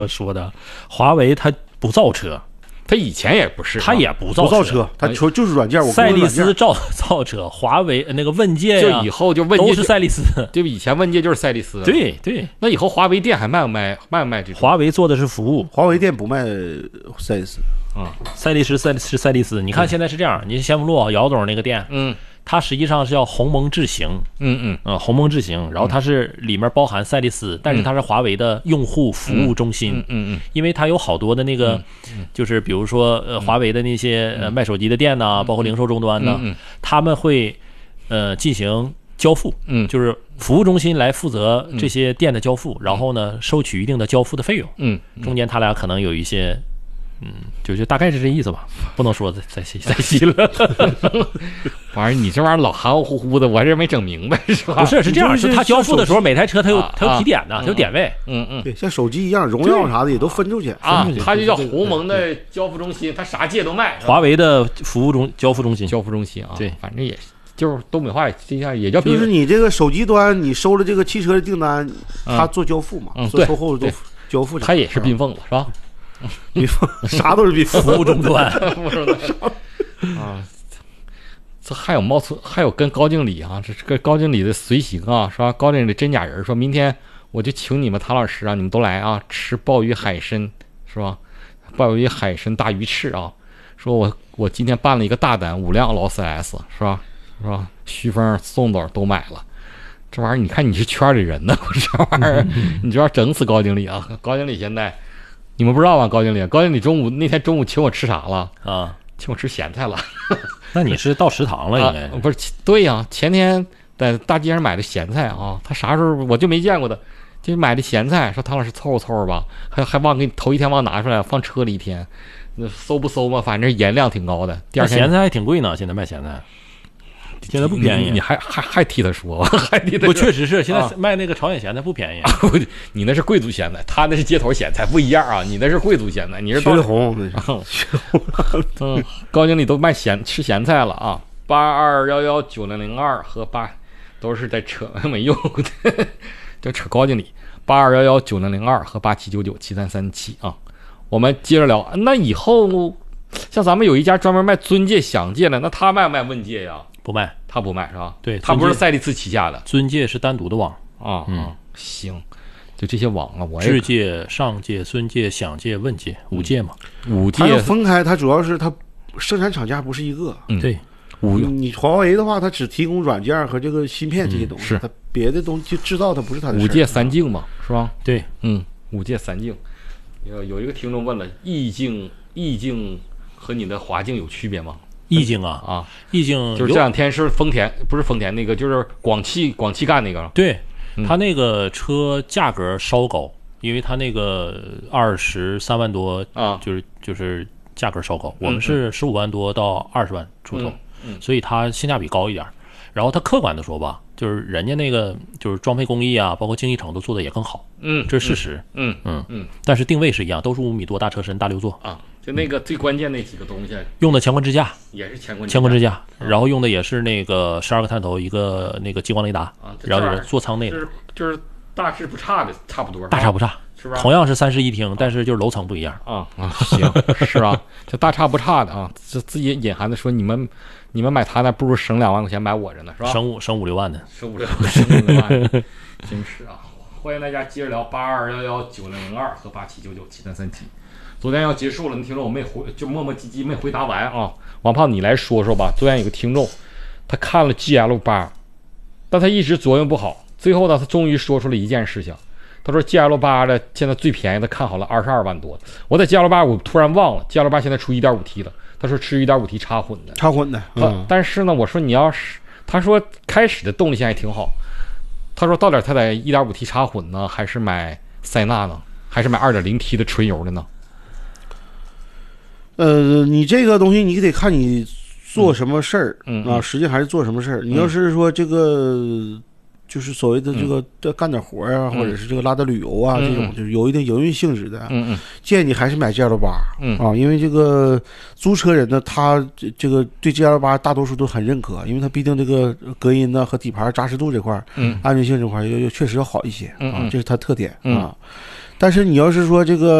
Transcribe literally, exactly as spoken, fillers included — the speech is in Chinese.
说的，华为它不造车， 它以前也不是， 它也不造不造车，它说就是软件。我赛力斯造造车，华为那个问界呀，就以后就问界都是赛力斯， 就以前问界就是赛力斯。 对对， 那以后华为店还卖不卖？卖不卖这种？ 华为做的是服务， 华为店不卖赛力斯啊， 赛力斯赛是赛力斯。你看现在是这样，你先福路姚总那个店， 嗯。 它实际上是叫鸿蒙智行， 嗯嗯， 呃，鸿蒙智行，然后它是里面包含赛力斯，但是它是华为的用户服务中心， 嗯嗯嗯， 因为它有好多的那个，就是比如说呃，华为的那些呃卖手机的店呐，包括零售终端呢，他们会呃进行交付， 嗯， 就是服务中心来负责这些店的交付，然后呢收取一定的交付的费用， 嗯， 中间他俩可能有一些。嗯，就就大概是这意思吧，不能说再细再细了。 玩意儿，你这玩意儿老含糊糊的，我还是没整明白，是吧？ 不是，是这样，是他交付的时候，每台车它有啊它有提点的，它有点位。 嗯嗯， 对，像手机一样，荣耀啥的也都分出去啊。它就叫鸿蒙的交付中心，它啥界都卖。 华为的服务中交付中心， 交付中心啊， 对， 反正也就是东北话这下也叫。 就是你这个手机端，你收了这个汽车的订单，他做交付嘛，做售后都交付。 他也是宾凤了，是吧？ 宾凤啥都是宾凤， 服务终端啊，这还有冒出，还有跟高经理啊，这是个高经理的随行啊，是吧？高经理的真假人，说明天我就请你们谭老师啊，你们都来啊，吃鲍鱼海参，是吧？鲍鱼海参大鱼翅啊，说我我今天办了一个大单，五辆劳斯莱斯，是吧？是吧？徐峰、宋总都买了。这玩意儿，你看你是圈里人呢，这玩意儿，你就要整死高经理啊！高经理现在。你们不知道吧？高经理，高经理中午那天中午请我吃啥了啊？ 请我吃咸菜了。 那你是到食堂了应该、 啊？不是，对呀、啊，前天在大街上买的咸菜啊，他啥时候我就没见过的，就买的咸菜，说唐老师凑合凑合吧，还还忘给你头一天忘拿出来放车里一天，那馊不馊嘛？反正盐量挺高的。第二天咸菜还挺贵呢，现在卖咸菜。现在不便宜， 你, 你还还还替他说，还替他说， 不确实是现在卖那个朝鲜咸菜不便宜。啊、 你那是贵族咸菜，他那是街头咸菜，不一样啊！你那是贵族咸菜，你是血红。 嗯，高经理都卖咸吃咸菜了啊！八二幺幺九零零二和八都是在扯没用的，就扯高经理。八二幺幺九零零二和八七九九七三三七啊！我们接着聊，那以后像咱们有一家专门卖尊界、享界的，那他卖不卖问界呀？ 不卖， 他不卖是吧？ 对， 他不是赛力斯旗下的， 尊界是单独的网啊。嗯，行，就这些网啊，我智界、上界、尊界、享界、问界五界嘛， 五界它要分开，它主要是它生产厂家不是一个。 嗯， 对， 五你华为的话，它只提供软件和这个芯片这些东西， 是它别的东西制造它不是它的事。 五界三境嘛，是吧？ 对， 嗯，五界三境。有有一个听众问了，意境意境和你的华境有区别吗？ 意境啊啊， 意境就是这两天是丰田，不是丰田那个，就是广汽广汽干那个。 对，它那个车价格稍高，因为它那个二十三万多啊， 就是就是价格稍高。我们是十五万多到二十万出头， 嗯， 所以它性价比高一点。然后它客观的说吧，就是人家那个就是装配工艺啊，包括精细程度做的也更好， 嗯， 这是事实， 嗯嗯嗯。 但是定位是一样，都是五米多大车身大六座啊。就那个最关键那几个东西， 用的乾坤支架也是乾坤乾坤支架，然后用的也是那个十二个探头，一个那个激光雷达， 啊， 然后是座舱内的， 就是就是大致不差的，差不多， 大差不差， 是吧？ 同样是三室一厅，但是就是楼层不一样啊啊，行，是吧？就大差不差的啊，这自己隐含的说，你们你们买它那不如省两万块钱买我这呢，是吧？ 省五省五六万的， 省五六万，省五六万，真是啊！欢迎大家接着聊八二幺幺九零零二和八七九九七三三七。昨天要结束了，你听众我没回，就磨磨唧唧没回答完啊。王胖，你来说说吧。昨天有个听众，他看了 G L 八，但他一直作用不好。最后呢，他终于说出了一件事情。他说 G L 八的现在最便宜的看好了二十二万多。我在 G L 八我突然忘了 ，G L 八现在出 一点五 T 了。他说是 一点五 T 插混的， 插混的。 嗯。但是呢，我说你要是，他说开始的动力性还挺好。他说到底他得 一点五 T 插混呢，还是买塞纳呢，还是买 二点零 T 的纯油的呢？ 呃，你这个东西你得看你做什么事儿、 嗯、 啊，实际还是做什么事儿。你要是说这个就是所谓的这个这干点活啊、嗯，或者是这个拉达旅游啊、嗯、这种就是有一定营运性质的， 嗯嗯， 建议你还是买 G L 八， 嗯啊，因为这个租车人呢，他这个对 G L 八大多数都很认可，因为它毕竟这个隔音呢和底盘扎实度这块， 嗯， 安全性这块又又确实要好一些， 嗯啊，这是它特点、 嗯、 啊。 但是你要是说这个